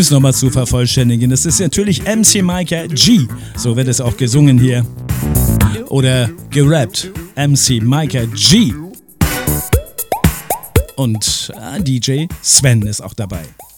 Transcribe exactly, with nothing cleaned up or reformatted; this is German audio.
es nochmal zu vervollständigen, das ist natürlich M C Micah G. So wird es auch gesungen hier. Oder gerappt. M C Micah G. Und äh, D J Sven ist auch dabei.